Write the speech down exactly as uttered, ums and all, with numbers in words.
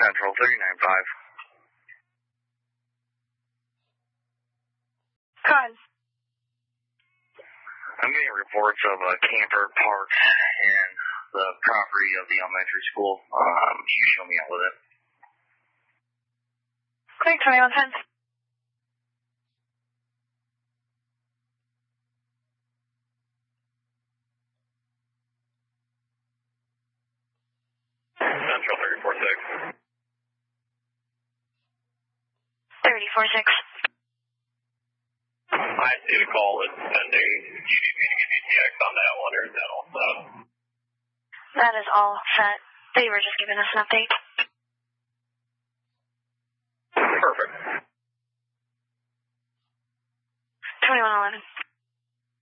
Central, thirty-nine five. God. I'm getting reports of a camper parked in the property of the elementary school. Um, you show me out with it. Quick, twenty-one ten. Central thirty-four six. thirty-four six. I see the call is pending. Do you need me to give you T X on that one, or is that all set? That is all set. They were just giving us an update. Perfect. twenty-one eleven.